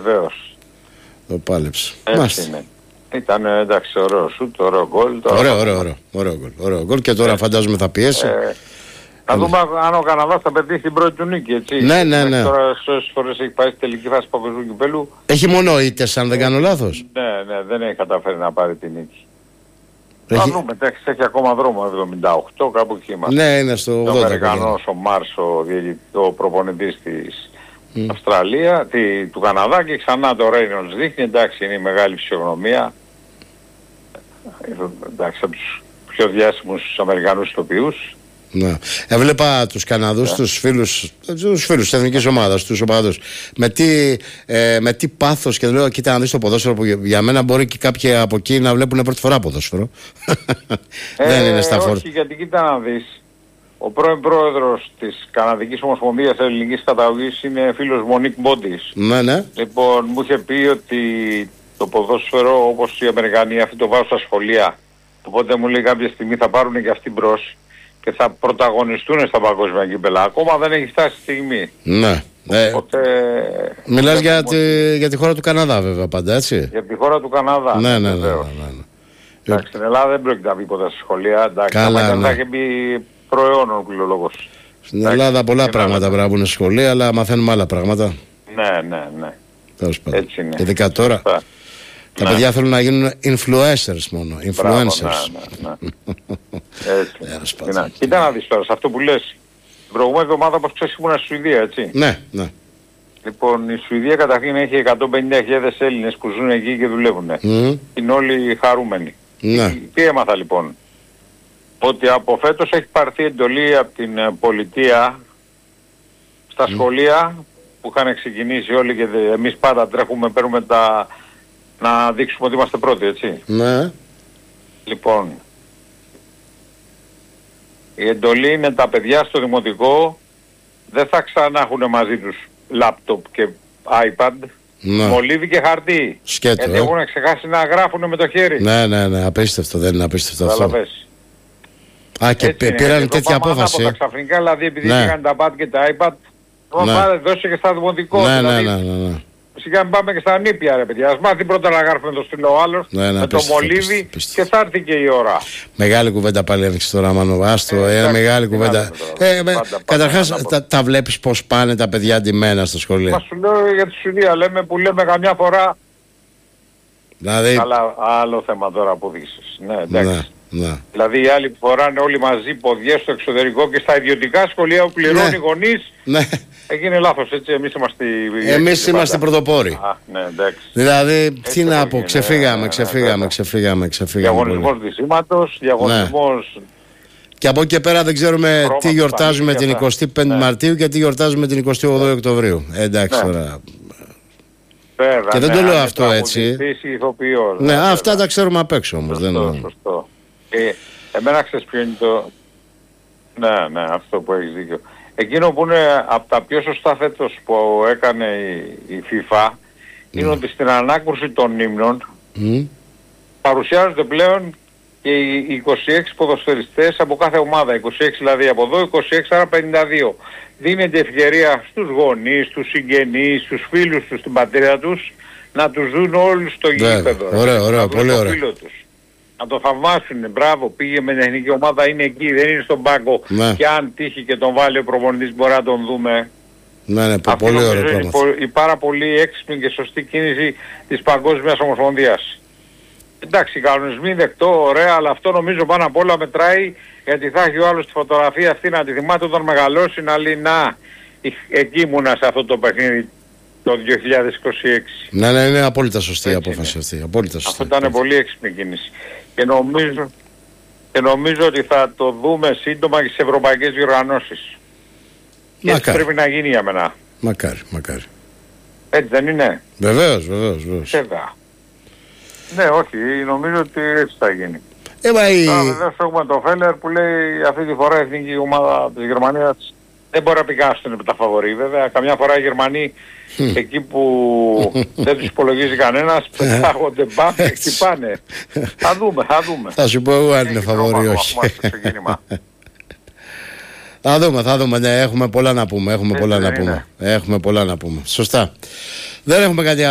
Βεβαίως. Το πάλεψε. Έτσι είναι. Ήταν εντάξει, ωραίο σουτ, ωραίο γκολ. Ωραίο γκολ. Και τώρα φαντάζομαι θα πιέσει. Να δούμε αν ο Καναδάς θα πετύχει την πρώτη του νίκη, έτσι. Ναι. Τώρα όσες φορές έχει πάει στη τελική φάση παγκοσμίου κυπέλου. Έχει μόνο ήττες, αν δεν κάνω λάθος. Ναι, δεν έχει καταφέρει να πάρει την νίκη. Θα δούμε, εντάξει, έχει ακόμα δρόμο, 78, κάπου εκεί είμαστε. Ναι, είναι στο 80. Ο Αμερικανός, ο Μάρς, ο προπονητής της Αυστραλία, του Καναδά, και ξανά το Ρέινολντς δείχνει, εντάξει, είναι η μεγάλη φυσιογνωμία. Εντάξει, από τους πιο διάσημους Αμερικανούς ηθοποιούς. Ναι. Έβλεπα τους Καναδούς, τους φίλους της εθνικής ομάδας, τους οπαδούς, με τι πάθος, και λέω, κοίτα να δεις το ποδόσφαιρο, που για μένα μπορεί και κάποιοι από εκεί να βλέπουν πρώτη φορά ποδόσφαιρο. Δεν είναι στα φόρτα. Όχι, γιατί κοίτα να δεις, ο πρώην πρόεδρος της Καναδικής Ομοσπονδίας Ελληνικής Καταγωγής είναι φίλος Μονίκ Μπόντις. Ναι. Λοιπόν, μου είχε πει ότι το ποδόσφαιρο, όπως οι Αμερικανοί, αυτοί το βάζουν στα σχολεία. Οπότε μου λέει κάποια στιγμή θα πάρουν και αυτοί μπρος και θα πρωταγωνιστούν στα παγκόσμια κύπελα. Ακόμα δεν έχει φτάσει η στιγμή. Ναι. Οπότε, μιλάς για τη χώρα του Καναδά, βέβαια, πάντα, έτσι. Για τη χώρα του Καναδά. Ναι. Εντάξει, στην Ελλάδα δεν πρόκειται να μπει ποτέ στα σχολεία. Εντάξει, θα έχει μπει προαιώνων φιλολόγος. Στην Ελλάδα πολλά πράγματα πρέπει να μπουν στα σχολεία, αλλά μαθαίνουμε άλλα πράγματα. Ναι. Έτσι είναι. Ειδικά τώρα. Τα παιδιά θέλουν να γίνουν influencers μόνο. Influencers. Έτσι. Κοίτα να δεις τώρα, σε αυτό που λες. Την προηγούμενη εβδομάδα, όπως ξέρεις, ήμουν στη Σουηδία, έτσι. Ναι. Λοιπόν, η Σουηδία καταρχήν έχει 150.000 Έλληνες που ζουν εκεί και δουλεύουν. Είναι όλοι χαρούμενοι. Τι έμαθα λοιπόν? Ότι από φέτος έχει πάρθει εντολή από την πολιτεία στα σχολεία που είχαν ξεκινήσει όλοι, και εμείς πάντα τρέχουμε, παίρνουμε να δείξουμε ότι είμαστε πρώτοι, έτσι. Ναι. Λοιπόν, η εντολή είναι τα παιδιά στο δημοτικό δεν θα ξανά έχουν μαζί τους λάπτοπ και iPad, μολύβι και χαρτί. Σκέτο, γιατί έχουν ξεχάσει να γράφουν με το χέρι. Ναι, απίστευτο, δεν είναι απίστευτο αυτό. Και πήραν τέτοια απόφαση. Από τα ξαφνικά, δηλαδή, επειδή είχαν τα iPad και τα iPad, δώσε και στα δημοτικό. Ναι. Σιγά μην πάμε και στα νήπια, ρε παιδιά. Ας μάθει πρώτα να γράφουμε το στυλό ο άλλος, με το μολύβι, και θα έρθει και η ώρα. Μεγάλη κουβέντα πάλι έδειξε τώρα, Μάνο. Άστο, μεγάλη κουβέντα. Καταρχάς, τα βλέπεις πως πάνε τα παιδιά ντυμένα στο σχολείο. Μα σου λέω για τη Σουηδία, λέμε, που λέμε καμιά φορά. Δηλαδή... Αλλά άλλο θέμα τώρα που δείξεις. Ναι, εντάξει. Δηλαδή οι άλλοι που φοράνε όλοι μαζί ποδιές στο εξωτερικό και στα ιδιωτικά σχολεία που πληρώνει γονείς. Έγινε λάθος, έτσι. Εμείς είμαστε πρωτοπόροι. Ναι, εντάξει. Δηλαδή, τι να πω, ξεφύγαμε. Διαγωνισμός δυσήματος, διαγωνισμός. Και από εκεί και πέρα δεν ξέρουμε τι γιορτάζουμε την 25η Μαρτίου και τι γιορτάζουμε την 28η Οκτωβρίου. Εντάξει τώρα. Και δεν το λέω αυτό έτσι. Ναι, αυτά τα ξέρουμε απ' έξω όμως. Σωστό. Εμένα ξέρεις ποιο είναι το... Ναι, αυτό που έχεις δίκιο. Εκείνο που είναι από τα πιο σωστά φέτος που έκανε η FIFA είναι ότι στην ανάκρουση των ύμνων παρουσιάζονται πλέον και οι 26 ποδοσφαιριστές από κάθε ομάδα. 26 δηλαδή από εδώ, 26 άρα 52. Δίνεται ευκαιρία στους γονείς, στους συγγενείς, στους φίλους τους, στην πατρίδα τους, να τους δουν όλους στο γήπεδο. Ωραία, πολύ ωραία. Να το θαυμάσουν, μπράβο, πήγε με την εθνική ομάδα, είναι εκεί, δεν είναι στον πάγκο. Και αν τύχει και τον βάλει ο προπονητής μπορεί να τον δούμε. Ναι, πολύ ωραίο πράγμα. Η πάρα πολύ έξυπνη και σωστή κίνηση της Παγκόσμιας Ομοσπονδίας. Εντάξει, κανονισμοί δεκτό, ωραία, αλλά αυτό νομίζω πάνω απ' όλα μετράει, γιατί θα έχει ο άλλος τη φωτογραφία αυτή να τη θυμάται όταν μεγαλώσει, να λέει να, εκεί ήμουνα σε αυτό το παιχνίδι το 2026. Ναι, είναι απόλυτα σωστή η απόφαση αυτή. Αυτό ήταν πολύ έξυπνη κίνηση. Και νομίζω ότι θα το δούμε σύντομα και στις ευρωπαϊκές διοργανώσεις. Έτσι πρέπει να γίνει για μένα. Μακάρι. Έτσι δεν είναι? Βεβαίως. Ναι, όχι, νομίζω ότι έτσι θα γίνει. Βεβαίως έχουμε το Φέλερ που λέει αυτή τη φορά η εθνική ομάδα της Γερμανίας δεν μπορεί να πει κανένας ότι είναι τα φαβορί. Βέβαια, καμιά φορά οι Γερμανοί εκεί που δεν τους υπολογίζει κανένας πετάγονται μπαμ και χτυπάνε. Θα δούμε. Θα σου πω εγώ αν είναι φαβορί όχι. Θα δούμε. Ναι, έχουμε πολλά να πούμε. Σωστά. Δεν έχουμε κάτι άλλο.